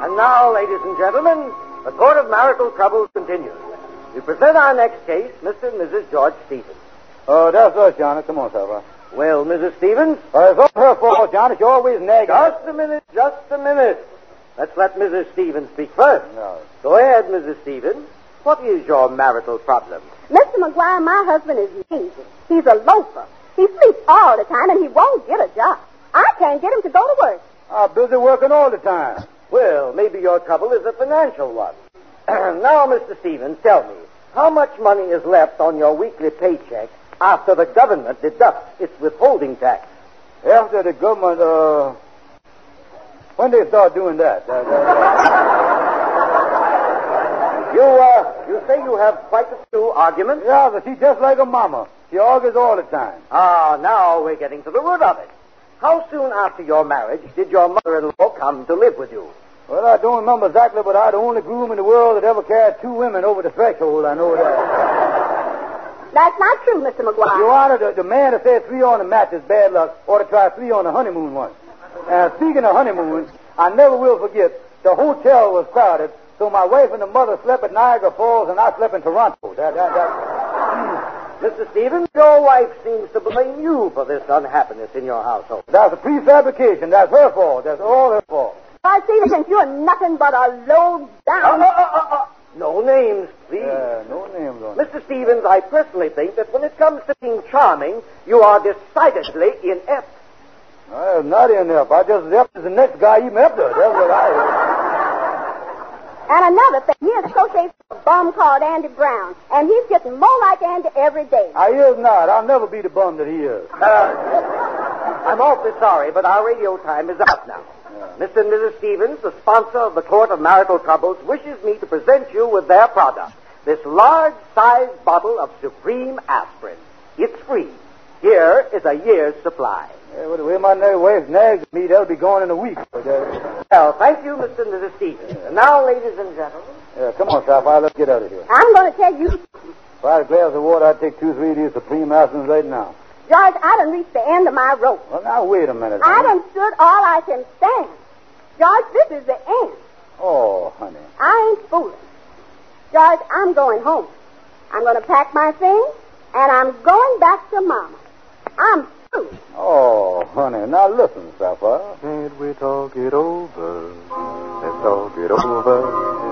And now, ladies and gentlemen, the Court of Marital Troubles continues. We present our next case, Mr. and Mrs. George Stevens. Oh, that's us, Johnny. Come on, Sapphire. Well, Mrs. Stevens? It's all her fault, Johnny. She always nagging. Just a minute. Let's let Mrs. Stevens speak first. No. Go ahead, Mrs. Stevens. What is your marital problem? Mr. McGuire, my husband is lazy. He's a loafer. He sleeps all the time, and he won't get a job. I can't get him to go to work. I'm busy working all the time. Well, maybe your trouble is a financial one. Now, Mr. Stevens, tell me, how much money is left on your weekly paycheck after the government deducts its withholding tax? After the government, when they start doing that? You say you have quite a few arguments? Yeah, but she's just like a mama. She argues all the time. Ah, now we're getting to the root of it. How soon after your marriage did your mother-in-law come to live with you? Well, I don't remember exactly, but I'm the only groom in the world that ever carried two women over the threshold. I know that. That's not true, Mr. McGuire. Your Honor, the man that said 3 on the match is bad luck ought to try 3 on the honeymoon once. Speaking of honeymoons, I never will forget, the hotel was crowded, so my wife and the mother slept at Niagara Falls, and I slept in Toronto. Mr. Stevens, your wife seems to blame you for this unhappiness in your household. That's a prefabrication. That's her fault. That's all her fault. George Stevens, you're nothing but a low-down... No names, please. No names on it. Mr. Stevens, I personally think that when it comes to being charming, you are decidedly inept. I'm not inept. I just inept as the next guy even after. That's what I am. And another thing, he associates with a bum called Andy Brown, and he's getting more like Andy every day. I is not. I'll never be the bum that he is. I'm awfully sorry, but our radio time is up now. Mr. and Mrs. Stevens, the sponsor of the Court of Marital Troubles, wishes me to present you with their product, this large-sized bottle of Supreme Aspirin. It's free. Here is a year's supply. Well, the way my wife nags at me, that'll be gone in a week. Well, thank you, Mr. and Mrs. Stevens. And now, ladies and gentlemen... Come on, Sapphire, let's get out of here. I'm going to tell you... If I had a glass of water, I'd take 2 or 3 of these Supreme Aspirins right now. George, I done reached the end of my rope. Well, now, wait a minute. I done stood all I can stand. George, this is the end. Oh, honey. I ain't fooling. George, I'm going home. I'm going to pack my things, and I'm going back to Mama. I'm through. Oh, honey. Now, listen, Sapphire. Can't we talk it over? Let's talk it over.